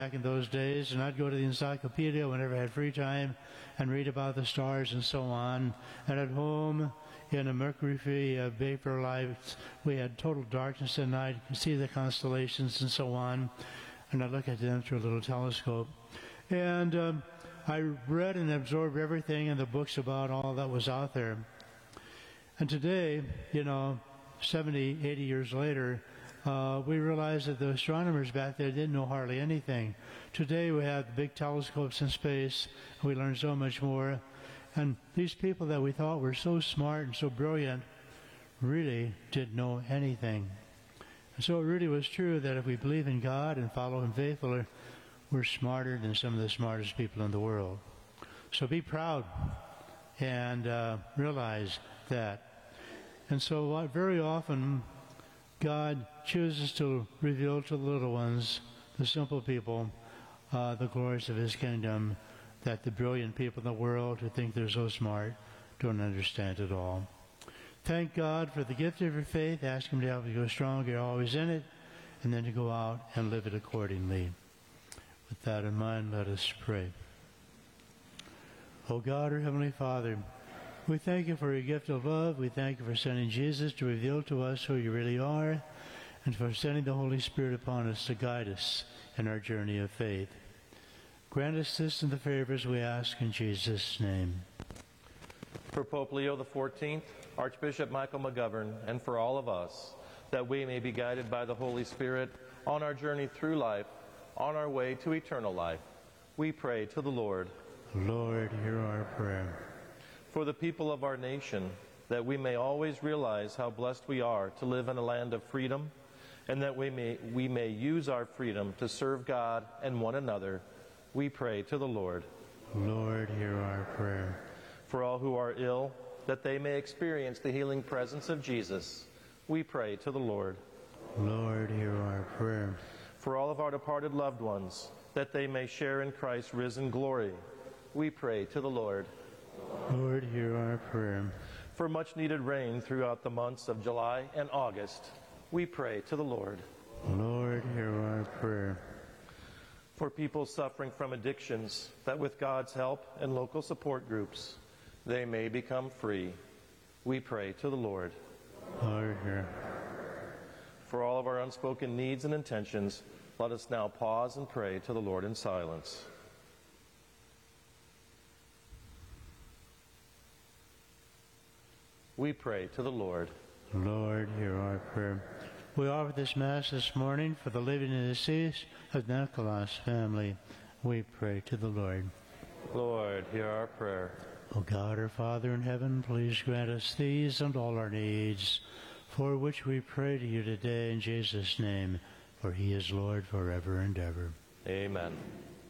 back in those days, and I'd go to the encyclopedia whenever I had free time and read about the stars and so on. And at home, in a mercury-free vapor light, we had total darkness at night. You could see the constellations and so on. And I'd look at them through a little telescope. And I read and absorbed everything in the books about all that was out there. And today, 70, 80 years later, we realize that the astronomers back there didn't know hardly anything. Today we have big telescopes in space, and we learn so much more. And these people that we thought were so smart and so brilliant really didn't know anything. And so it really was true that if we believe in God and follow Him faithfully, we're smarter than some of the smartest people in the world. So be proud and realize that. And so very often God chooses to reveal to the little ones, the simple people, the glories of His kingdom that the brilliant people in the world who think they're so smart don't understand at all. Thank God for the gift of your faith. Ask Him to help you go stronger, always in it, and then to go out and live it accordingly. With that in mind, let us pray. O God, our Heavenly Father, we thank You for Your gift of love. We thank You for sending Jesus to reveal to us who You really are, and for sending the Holy Spirit upon us to guide us in our journey of faith. Grant us this and the favors we ask in Jesus' name. For Pope Leo XIV, Archbishop Michael McGovern, and for all of us, that we may be guided by the Holy Spirit on our journey through life, on our way to eternal life, we pray to the Lord. Lord, hear our prayer. For the people of our nation, that we may always realize how blessed we are to live in a land of freedom, and that we may use our freedom to serve God and one another, we pray to the Lord. Lord, hear our prayer. For all who are ill, that they may experience the healing presence of Jesus, we pray to the Lord. Lord, hear our prayer. For all of our departed loved ones, that they may share in Christ's risen glory, we pray to the Lord. Lord, hear our prayer. For much needed rain throughout the months of July and August, we pray to the Lord. Lord, hear our prayer. For people suffering from addictions, that with God's help and local support groups, they may become free, we pray to the Lord. Lord, hear. For all of our unspoken needs and intentions, let us now pause and pray to the Lord in silence. We pray to the Lord. Lord, hear our prayer. We offer this Mass this morning for the living and deceased of the Nicholas family. We pray to the Lord. Lord, hear our prayer. O God, our Father in heaven, please grant us these and all our needs, for which we pray to You today in Jesus' name, for He is Lord forever and ever. Amen.